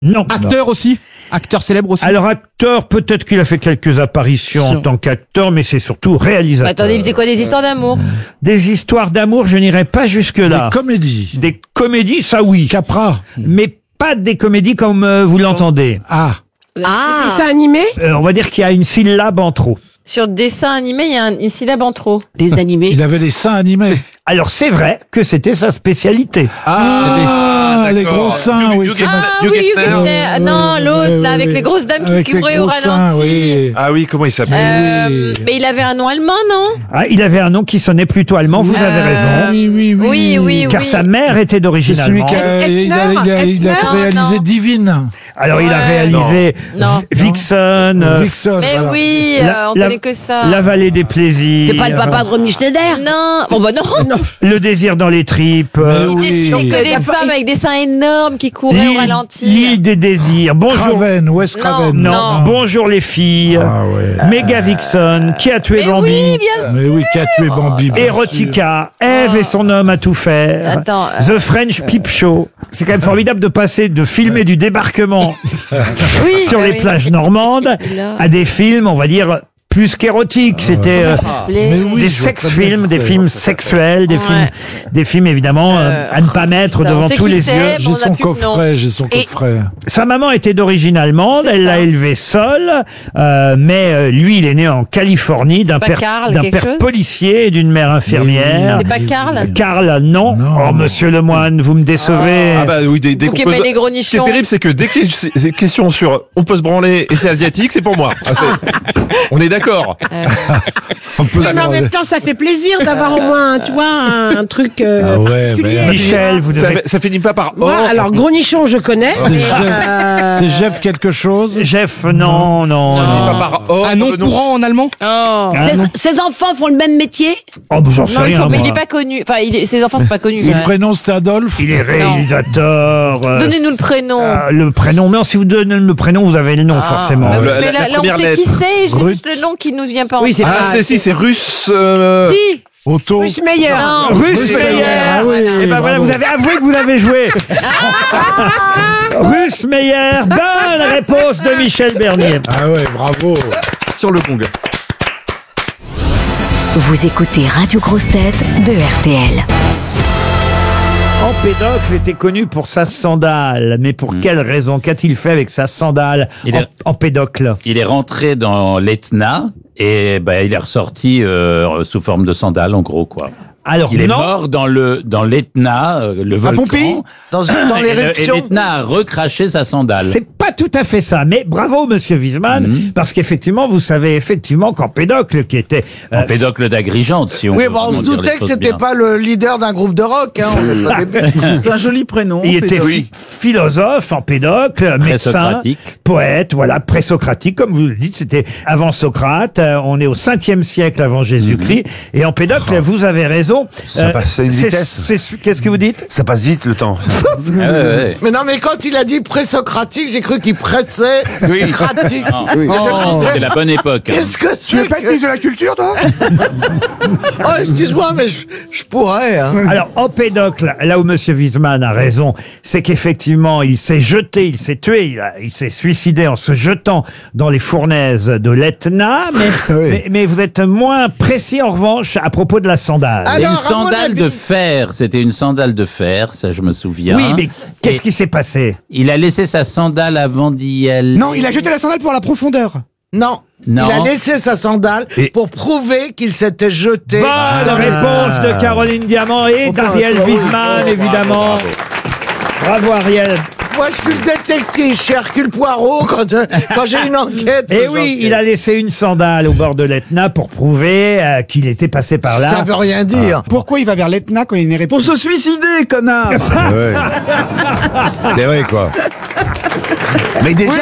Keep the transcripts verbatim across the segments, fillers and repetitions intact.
Non. Acteur aussi? Acteur célèbre aussi? Alors acteur, peut-être qu'il a fait quelques apparitions en tant qu'acteur, mais c'est surtout réalisateur. Attendez, il faisait quoi, des histoires d'amour? Des histoires d'amour, je n'irai pas jusque-là. Des comédies. Des comédies, ça oui. Capra. Mais pas des comédies comme euh, vous l'entendez. Ah. Ah. Dessin animé? Euh, on va dire qu'il y a une syllabe en trop. Sur dessin animé, il y a un- une syllabe en trop. Des animés. Il avait des seins animés. Alors c'est vrai que c'était sa spécialité. Ah, les gros seins, oui. c'est Ah vrai. oui, Hugh Hefner. Ah non, l'autre, ouais, là, avec ouais. les grosses dames qui Avec les couraient au gros seins, ralenti. oui. Ah oui, comment il s'appelle? Euh, Oui. mais il avait un nom allemand, non? Ah, il avait un nom qui sonnait plutôt allemand, vous avez Euh, raison. Oui, oui, oui. Oui, oui, Car oui. sa mère était d'origine C'est celui allemande. qui a, il a, il a, il a Hefner, réalisé non. Divine. Alors il a Ouais. réalisé Non. V- Vixen, euh, Vixen. Mais voilà. oui, La- euh, on la- connaît que ça. La vallée des plaisirs. C'est pas le papa de Romy Schneider? Non, bon bah non. Le désir dans les tripes. euh, Il oui. dessinait que des femmes avec des seins énormes qui couraient au L'île ralenti. l'île des désirs. Bonjour. Craven, Wes Non, Craven. Non. Non. Bonjour les filles. Ah ouais. Méga Vixen. Qui a tué Mais Bambi? oui, bien sûr. Mais oui, qui a tué Bambi. bien Erotica, Ève et son homme à tout faire. Attends, euh, The French Peep Show. C'est quand même formidable de passer de filmer du débarquement oui, sur bah les oui. plages normandes Là. à des films, on va dire, plus qu'érotiques. C'était euh, Mais oui, des je vois très bien sex-films, qui des c'est. films sexuels, des Ouais. films, des films évidemment euh, Euh, à ne pas mettre putain, on devant sait tous qui les c'est, yeux. mais J'ai on a son plus de nom. coffret, j'ai son Et- coffret. Sa maman était d'origine allemande, C'est elle ça. l'a élevé seule, euh, mais euh, lui, il est né en Californie d'un pas père, Karl, d'un quelque père chose policier et d'une mère infirmière. C'est pas Karl? Karl, non. Non. Oh, monsieur Lemoine, vous me décevez. Ah bah oui, des, des Vous qui compos- aimez les gros Ce qui est nichons. terrible, c'est que dès qu'il y a une question sur on peut se branler et c'est asiatique, c'est pour moi. Ah, c'est- on est d'accord. On peut Mais en même temps, ça fait plaisir d'avoir au moins, tu vois, un, un truc euh, Ah ouais, particulier. mais- Michel, vous Ça, devez... ça finit pas par Moi, oh. alors, gros nichon, je connais. mais, euh, C'est Jeff quelque chose. Jeff, non, non, Ça finit non. pas par oh. Un nom le nom. courant en allemand? Oh. Ah, non. ses, ses enfants font le même métier? Oh, bah, j'en sais Non, ils rien, sont, mais il moi. est pas connu. Enfin, il est- ses enfants sont pas connus. Son Ouais. prénom c'était Adolphe. Il est réalisateur. euh, Donnez-nous le prénom. euh, le prénom, mais si vous donnez le prénom, vous avez le nom, Ah. forcément. Bah oui, La- mais la- là, la là, on première sait qui lettre. c'est, j'ai Ruth. juste le nom qui nous vient pas en Oui, c'est tête. Ah, c'est si, c'est russe. euh, Si. Auto. Russe Meyer. Non. Russe Oui, Meyer. ah oui, Et ben voilà, bravo. vous avez avoué que vous l'avez joué. Russe Meyer. Bonne réponse de Michel Bernier. Ah ouais, bravo. Sur le gong. Vous écoutez Radio Grosse Tête de R T L. Empédocle était connu pour sa sandale, mais pour quelle raison? Qu'a-t-il fait avec sa sandale? Il est- Empédocle. Il est rentré dans l'Etna et ben, il est ressorti euh, sous forme de sandale, en gros, quoi. Alors Il est non. mort dans le dans l'Etna, euh, le volcan. Pompéi Dans, dans Et le- Et l'éruption l'Etna a recraché sa sandale. C'est pas tout à fait ça, mais bravo Monsieur Wiesmann, Mhm. parce qu'effectivement, vous savez effectivement qu'Empédocle, qui était euh, Empédocle d'Agrigente, si on Oui, veut bon, on se vraiment dire doutait les que choses c'était bien. pas le leader d'un groupe de rock. Hein, on est pas débile. C'est un joli prénom. il était Pédocle. phi- philosophe, Empédocle, médecin, Présocratique. poète, voilà, présocratique, comme vous le dites, c'était avant Socrate. euh, on est au cinquième siècle avant Jésus-Christ, et Empédocle, vous avez raison. Ça passe à une c'est- vitesse. c'est- Qu'est-ce que vous dites? Ça passe vite le temps. Ah ouais, ouais. Mais non, mais quand il a dit présocratique, j'ai cru qu'il pressait. Oui. Cratique. Non. Et je me disais, C'était la bonne époque. Qu'est-ce que Tu veux c'est pas être que... ministre de la culture, toi? Oh, excuse-moi, mais je, je pourrais. Hein. Alors, Empédocle, là où Monsieur Wiesmann a raison, c'est qu'effectivement, il s'est jeté, il s'est tué, il, a- il s'est suicidé en se jetant dans les fournaises de l'Etna, mais, mais, mais vous êtes moins précis en revanche à propos de la sandale. Ah, C'était une Alors, à mon sandale avis- de fer. C'était une sandale de fer, ça je me souviens. oui, mais qu'est-ce Et qui s'est passé? il a laissé sa sandale avant d'y aller. Non, il a jeté la sandale pour la profondeur. Non. Non. Il a laissé sa sandale Et- pour prouver qu'il s'était jeté. Bonne réponse de Caroline Diamant et d'Ariel Wiesmann, évidemment. Bravo Ariel. Moi, je suis le détective chez Hercule Poirot quand, euh, quand j'ai une enquête. Et oui, il a laissé une sandale au bord de l'Etna pour prouver euh, qu'il était passé par là. Ça veut rien dire. Pourquoi il va vers l'Etna quand il n'est Pour se suicider, connard. C'est vrai, quoi. Mais déjà, Oui, mais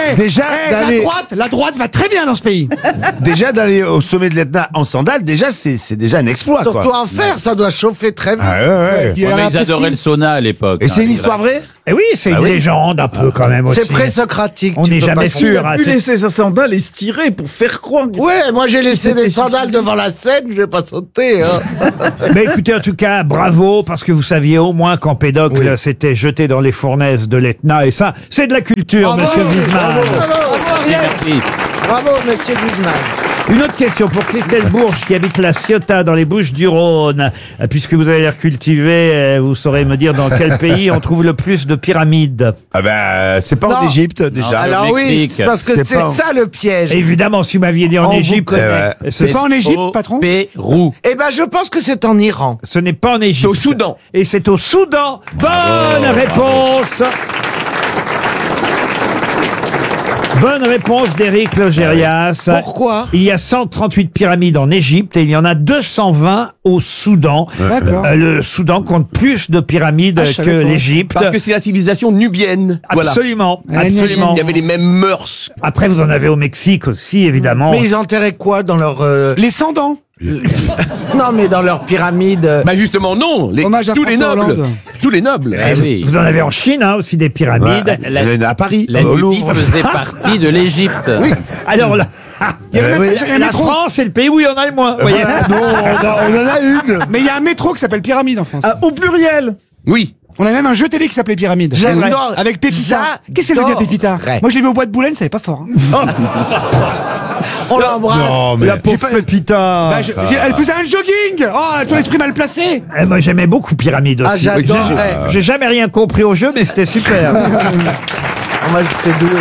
Eh, Déjà, eh, la d'aller- droite, la droite va très bien dans ce pays. Déjà d'aller au sommet de l'Etna en sandales, déjà c'est c'est déjà un exploit quoi. Surtout en fer, ça doit chauffer très vite. Ah ouais, ouais. Il y a Ouais, mais un ils adoraient prestige. le sauna à l'époque. Et hein, c'est une les histoire Grecs. vraie? Et oui, c'est Ah une oui. légende un peu quand même aussi. C'est pré-socratique. On tu n'est peux jamais pas sûr. savoir. hein, c'est- ses sandales et se tirer pour faire croire. Ouais, moi j'ai laissé des sandales devant la scène, je vais pas sauter. Hein. Mais écoutez, en tout cas, bravo, parce que vous saviez au moins qu'Empédocle s'était jeté dans les fournaises de l'Etna. Et ça, c'est de la culture, Bravo, monsieur Wiesmann. Merci, merci. Bravo, monsieur Wiesmann. Une autre question pour Christelle Bourges, qui habite la Ciotat, dans les Bouches-du-Rhône. Euh, Puisque vous avez l'air cultivé, euh, vous saurez me dire dans quel pays on trouve le plus de pyramides. Ah ben c'est pas Non. en Égypte déjà. Alors oui, Mexique. c'est parce que C'est c'est pas en- ça le piège. Évidemment, si vous m'aviez dit en On vous Égypte, connaît. euh, ce, C'est pas en Égypte, Au patron? Pérou. Eh ben, je pense que c'est en Iran. ce n'est pas en Égypte. C'est au Soudan. Et c'est au Soudan. Bonne réponse. Bonne réponse d'Éric Logérias. Pourquoi Il y a cent trente-huit pyramides en Égypte et il y en a deux cent vingt au Soudan. D'accord. Euh, le Soudan compte plus de pyramides Ah, je que savais pas. l'Égypte. Parce que c'est la civilisation nubienne. Voilà. Absolument, Ah, absolument. Il y avait les mêmes mœurs. Après, vous en avez au Mexique aussi, évidemment. Mais ils enterraient quoi dans leur... euh, Les sans-dents. Non, mais dans leur pyramide. Bah justement non, les, Hommage à tous les François nobles, Hollande. tous les nobles. Eh oui. Vous en avez en Chine hein, aussi des pyramides. Il y en a à Paris, La au Nubie Louvre. faisait partie de l'Égypte. Alors là, Il y a, Euh, même- oui, il y a un la métro. France, c'est le pays où il y en a le moins. vous voyez. Non, on, a- on en a une. Mais il y a un métro qui s'appelle Pyramide en France. Ah, au pluriel. Oui. On a même un jeu télé qui s'appelait Pyramide. J'adore. Avec Pépita. Qu'est-ce qu'elle veut dire, Pépita? J'adorerais. Moi, je l'ai vu au bois de Boulogne, ça n'est pas fort. hein. On l'embrasse. Non mais La pauvre Pépita. Bah, je- j'ai- elle faisait un jogging. Oh, ton esprit mal placé. Eh, moi, j'aimais beaucoup Pyramide Ah, aussi. j'adorerais. J'ai jamais rien compris au jeu, mais c'était super. Moi, j'étais doué.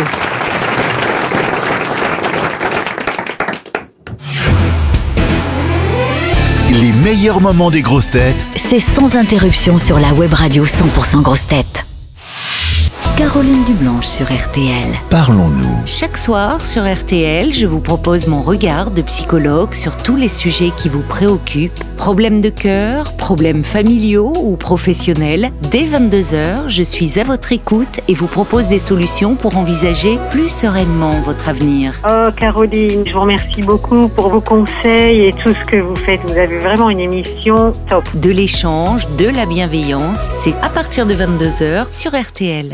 Les meilleurs moments des grosses têtes C'est sans interruption sur la web radio cent pour cent grosses têtes. Caroline Dublanche sur R T L. Parlons-nous. Chaque soir sur R T L, je vous propose mon regard de psychologue sur tous les sujets qui vous préoccupent. Problèmes de cœur, problèmes familiaux ou professionnels. Dès vingt-deux heures, je suis à votre écoute et vous propose des solutions pour envisager plus sereinement votre avenir. Oh Caroline, je vous remercie beaucoup pour vos conseils et tout ce que vous faites. Vous avez vraiment une émission top. De l'échange, de la bienveillance, c'est à partir de vingt-deux heures sur R T L.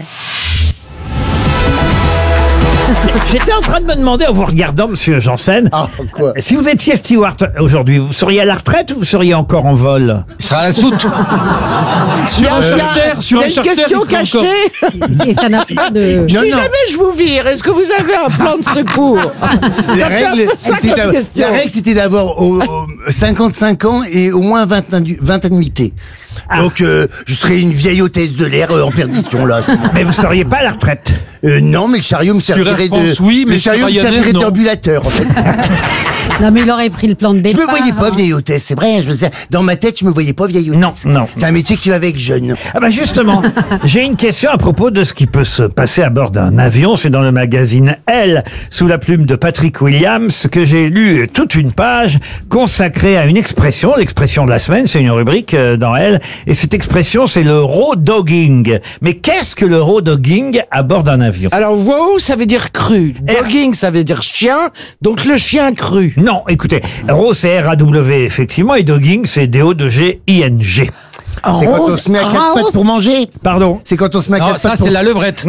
J'étais en train de me demander, en vous regardant, monsieur Janssen, Ah, quoi si vous étiez steward aujourd'hui, vous seriez à la retraite ou vous seriez encore en vol? Il sera à la soute. Sur un charter, sur un il y a une charter, question il sera cachée. encore- Et ça n'a pas de... Non, Si non. jamais je vous vire, est-ce que vous avez un plan de secours? La Ça fait un règle, peu ça c'était comme d'avoir- question. la règle, c'était d'avoir au- au- cinquante-cinq ans et au moins vingt, annu- vingt annuités. Donc, euh, je serais une vieille hôtesse de l'air euh, en perdition, là. Mais vous seriez pas à la retraite. Euh, non, mais le chariot me Sur servirait Air France, de... oui, mais le sur chariot me Ryanair, servirait non. d'ambulateur, en fait. Non, mais il aurait pris le plan de Je départ. me voyais pas hein. vieille hôtesse, c'est vrai. Je sais, dans ma tête, je me voyais pas vieille hôtesse. Non, non. C'est un métier qui va avec jeune. Ah bah justement, j'ai une question à propos de ce qui peut se passer à bord d'un avion. C'est dans le magazine Elle, sous la plume de Patrick Williams, que j'ai lu toute une page consacrée à une expression, l'expression de la semaine. C'est une rubrique euh, dans Elle. Et cette expression, c'est le raw dogging. Mais qu'est-ce que le raw dogging à bord d'un avion? Alors, wow, ça veut dire cru. Dogging, ça veut dire chien. Donc, le chien cru. Non, écoutez, raw c'est R A W effectivement, et dogging c'est D O G I N G. C'est quand on se met à quatre pattes pour manger. Pardon. C'est quand on se met à Non, quatre ça pattes c'est pour... la levrette.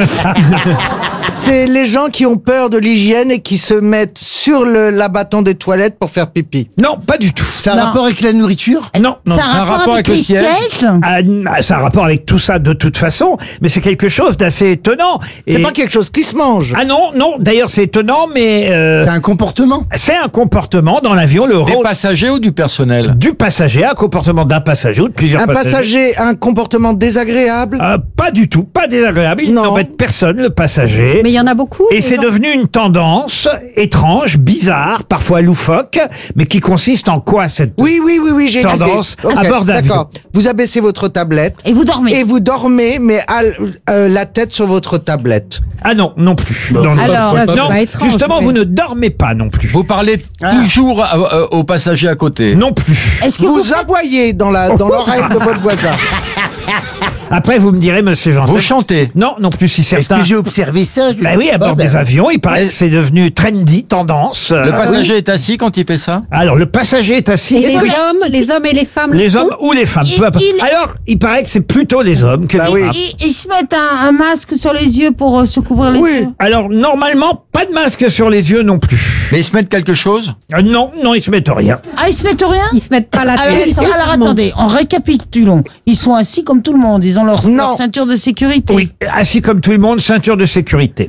C'est les gens qui ont peur de l'hygiène et qui se mettent sur le, la bâton des toilettes pour faire pipi. Non, pas du tout. Ça a un rapport avec la nourriture? Non, non. Ça a un rapport avec le siège? Ah, ah, ça a un rapport avec tout ça de toute façon, mais c'est quelque chose d'assez étonnant. C'est Et- pas quelque chose qui se mange. Ah non, non, d'ailleurs c'est étonnant, mais... euh, C'est un comportement. c'est un comportement dans l'avion, le Des rôle passagers ou du personnel? du passager, un comportement d'un passager ou de plusieurs Un passagers. passager a un comportement désagréable. Euh, pas du tout, pas désagréable, il Non. n'embête personne, le passager. Mais il y en a beaucoup. Et des c'est gens- devenu une tendance étrange, bizarre, parfois loufoque, mais qui consiste en quoi cette... Oui, oui, oui, oui, j'ai Tendance Ok, à bord d'avion. D'accord. Vous abaissez votre tablette. Et vous dormez. Et vous dormez, mais à, euh, la tête sur votre tablette. Ah non, non plus. Non, non, Alors, non, ça, c'est non, pas étrange, justement, mais- vous ne dormez pas non plus. Vous parlez toujours à- euh, aux passagers à côté. Non plus. Est-ce que Vous vous faites- aboyez dans la dans l'oreille de votre voisin. Après, vous me direz, monsieur Janssen. Vous chantez? Non, non plus si Est-ce certains. que j'ai observé ça je- Bah oui, à bord Bon, ben, des avions, il paraît Mais- que c'est devenu trendy, tendance. Le Euh, passager est assis quand il fait ça? Alors, le passager est assis. Et les Oui. hommes, les hommes et les femmes. Les le hommes font ou les femmes. Il- peu importe. il- Alors, il paraît que c'est plutôt les hommes que Bah les oui. femmes. Ils, ils se mettent un, un masque sur les yeux pour euh, se couvrir les Oui. yeux. Alors, normalement, pas de masque sur les yeux non plus. Mais ils se mettent quelque chose? Euh, non, non, ils se mettent rien. Ah, ils se mettent rien. Ils se mettent pas la Alors, tête. ils- alors attendez, en récapitulons. Ils sont assis comme tout le monde. Ils ont leur, leur ceinture de sécurité. Oui, assis comme tout le monde, ceinture de sécurité.